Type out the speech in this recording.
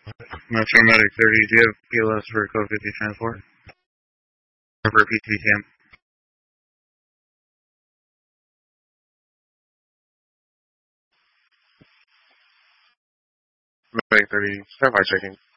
Metro Medic 30, do you have PLS for Code 50 transport? Or for PTCM? Medic 30, start by checking.